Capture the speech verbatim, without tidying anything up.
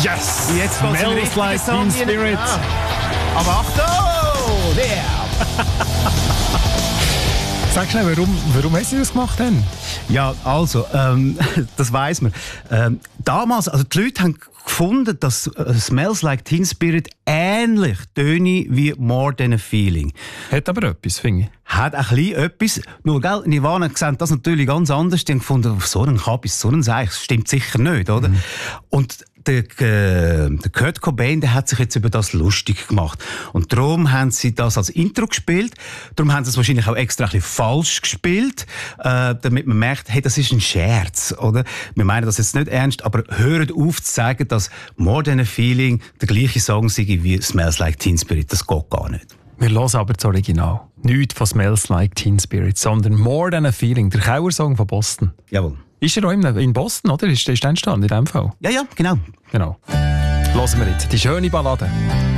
Yes! Jetzt geht's in den Smells like Song Teen Spirit. Ah. Aber Achtung! Der! Sag schnell, warum, warum hast du das gemacht denn? Ja, also, ähm, das weiss man. Ähm, damals, also die Leute haben gefunden, dass äh, Smells Like Teen Spirit ähnlich töne wie More Than a Feeling. Hat aber etwas, finde ich. Hat ein bisschen etwas. Nur, gell, Nirvana sehen das natürlich ganz anders. Die haben gefunden, so ein Kabis, so ein Seich, das stimmt sicher nicht, oder? Mhm. Und der, äh, der Kurt Cobain, der hat sich jetzt über das lustig gemacht. Und darum haben sie das als Intro gespielt. Darum haben sie es wahrscheinlich auch extra ein bisschen falsch gespielt, äh, damit man merkt, hey, das ist ein Scherz, oder? Wir meinen das jetzt nicht ernst, aber hört auf zu sagen, dass More Than a Feeling der gleiche Song sei wie Smells Like Teen Spirit. Das geht gar nicht. Wir hören aber das Original. Nicht von Smells Like Teen Spirit, sondern More Than a Feeling, der Kauer-Song von Boston. Jawohl. Ist er auch in Boston, oder? Ist der entstanden in dem Fall? Ja, ja, genau. Genau. Hören wir jetzt die schöne Ballade.